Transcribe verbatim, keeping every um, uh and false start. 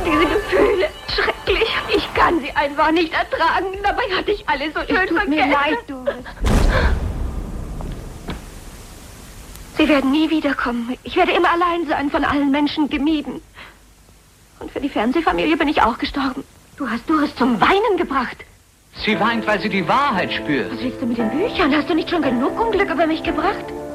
Diese Gefühle, schrecklich. Ich kann sie einfach nicht ertragen. Dabei hatte ich alles so schön vergessen. Tut mir leid, Doris. Sie werden nie wiederkommen. Ich werde immer allein sein, von allen Menschen gemieden. Und für die Fernsehfamilie bin ich auch gestorben. Du hast Doris zum Weinen gebracht. Sie weint, weil sie die Wahrheit spürt. Was willst du mit den Büchern? Hast du nicht schon genug Unglück über mich gebracht?